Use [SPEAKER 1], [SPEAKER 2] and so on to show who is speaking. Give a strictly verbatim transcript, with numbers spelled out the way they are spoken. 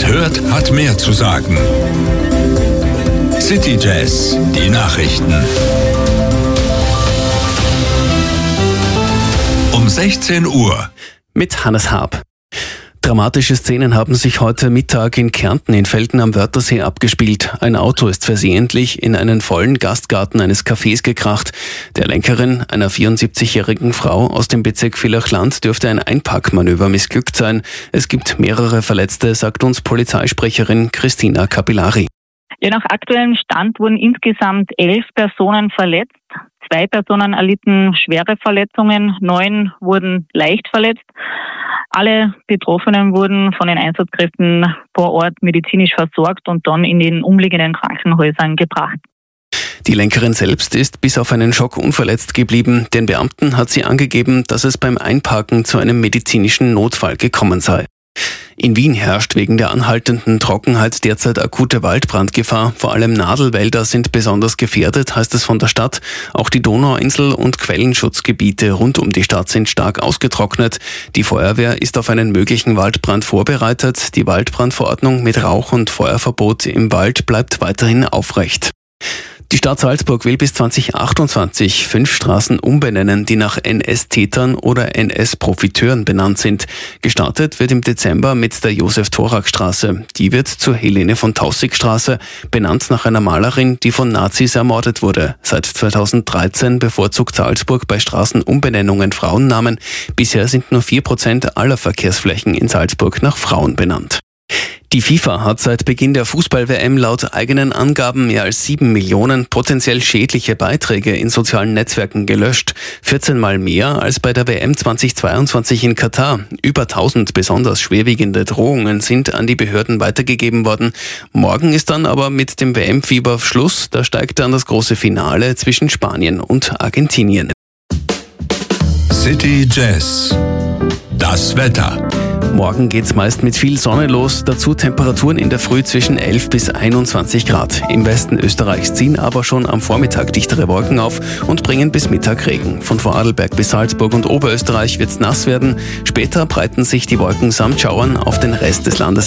[SPEAKER 1] es hört, hat mehr zu sagen. City Jazz, die Nachrichten. Um sechzehn Uhr.
[SPEAKER 2] Mit Hannes Haab. Dramatische Szenen haben sich heute Mittag in Kärnten in Velten am Wörthersee abgespielt. Ein Auto ist versehentlich in einen vollen Gastgarten eines Cafés gekracht. Der Lenkerin, einer vierundsiebzigjährigen Frau aus dem Bezirk Villachland, dürfte ein Einparkmanöver missglückt sein. Es gibt mehrere Verletzte, sagt uns Polizeisprecherin Christina Capillari.
[SPEAKER 3] Ja, nach aktuellem Stand wurden insgesamt elf Personen verletzt. Zwei Personen erlitten schwere Verletzungen, neun wurden leicht verletzt. Alle Betroffenen wurden von den Einsatzkräften vor Ort medizinisch versorgt und dann in den umliegenden Krankenhäusern gebracht.
[SPEAKER 2] Die Lenkerin selbst ist bis auf einen Schock unverletzt geblieben. Den Beamten hat sie angegeben, dass es beim Einparken zu einem medizinischen Notfall gekommen sei. In Wien herrscht wegen der anhaltenden Trockenheit derzeit akute Waldbrandgefahr. Vor allem Nadelwälder sind besonders gefährdet, heißt es von der Stadt. Auch die Donauinsel und Quellenschutzgebiete rund um die Stadt sind stark ausgetrocknet. Die Feuerwehr ist auf einen möglichen Waldbrand vorbereitet. Die Waldbrandverordnung mit Rauch- und Feuerverbot im Wald bleibt weiterhin aufrecht. Die Stadt Salzburg will bis zwanzig achtundzwanzig fünf Straßen umbenennen, die nach N S-Tätern oder N S-Profiteuren benannt sind. Gestartet wird im Dezember mit der Josef-Thorak-Straße. Die wird zur Helene von Taussig-Straße, benannt nach einer Malerin, die von Nazis ermordet wurde. Seit zweitausenddreizehn bevorzugt Salzburg bei Straßenumbenennungen Frauennamen. Bisher sind nur vier Prozent aller Verkehrsflächen in Salzburg nach Frauen benannt. Die FIFA hat seit Beginn der Fußball-W M laut eigenen Angaben mehr als sieben Millionen potenziell schädliche Beiträge in sozialen Netzwerken gelöscht. vierzehn Mal mehr als bei der W M zweitausendzweiundzwanzig in Katar. Über tausend besonders schwerwiegende Drohungen sind an die Behörden weitergegeben worden. Morgen ist dann aber mit dem W M-Fieber Schluss. Da steigt dann das große Finale zwischen Spanien und Argentinien.
[SPEAKER 1] City Jazz. Das Wetter.
[SPEAKER 2] Morgen geht's meist mit viel Sonne los, dazu Temperaturen in der Früh zwischen elf bis einundzwanzig Grad. Im Westen Österreichs ziehen aber schon am Vormittag dichtere Wolken auf und bringen bis Mittag Regen. Von Vorarlberg bis Salzburg und Oberösterreich wird's nass werden. Später breiten sich die Wolken samt Schauern auf den Rest des Landes